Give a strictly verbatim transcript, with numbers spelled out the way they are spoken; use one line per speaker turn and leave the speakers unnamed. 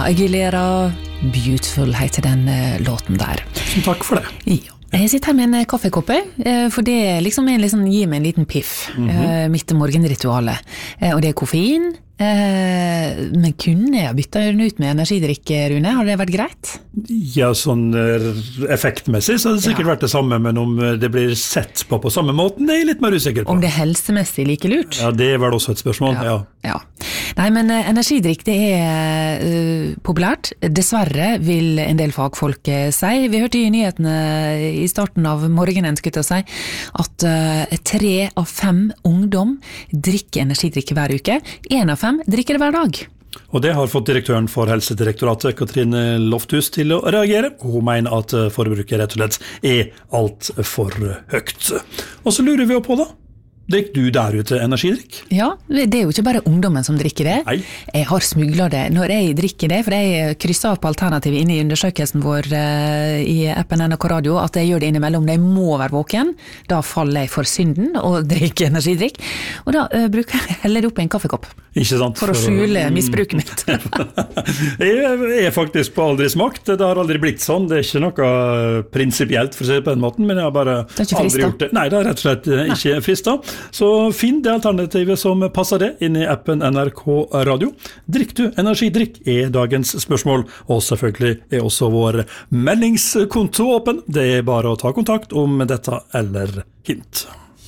Aguilera, Beautiful heter den låten der.
Tusen takk for det.
Ja. Jeg sitter her med en kaffekoppe, for det liksom en liksom, gir meg en liten piff, mm-hmm. mitt morgenritualet. Og det er koffein, men kunne jeg bytte den ut med energidrikk, Rune? Har det vært greit?
Ja, sånn effektmessig så har det sikkert ja. vært det samme, men om det blir sett på på samme måten, det er jeg litt mer usikker på.
Om det er helsemessig like lurt?
Ja, det er vel også et spørsmål, ja.
ja. ja. Nei, men energidrikk det er uh, populært. Dessverre vil en del fagfolk si. Vi hørte i nyhetene i starten av morgenen skulle jeg si, at uh, tre av fem ungdom drikker energidrikk hver uke. En av fem drikker det hver dag.
Og det har fått direktøren for Helsedirektoratet, Katrine Lofthus, til å reagere. Hun mener at forbruket rett og slett er alt for høyt. Og så lurer vi jo på da, drikker du der ute energidrikk?
Ja, det er jo ikke bare ungdommen som drikker det.
Nei.
Jeg har smuglet det. Når jeg drikker det, for jeg krysser av på alternativet inne i undersøkelsen vår uh, i appen N R K Radio, at jeg gjør det innimellom. Jeg må være våken. Da faller jeg for synden og drikker energidrikk. Og da uh, bruker jeg heller det opp i en kaffekopp.
Ikke sant?
For å skjule misbruket mitt.
Jeg er faktisk på aldri smakt. Det har aldri blitt sånn. Det er ikke noe prinsipielt for å si det på den måten, men jeg har bare aldri gjort det. Nei, det har rett og slett ikke fristet. Så finn det alternativet som passer det inn i appen N R K Radio. Drikk du energidrikk er dagens spørsmål, og selvfølgelig er også vår meldingskonto åpen. Det er bare å ta kontakt om dette eller hint.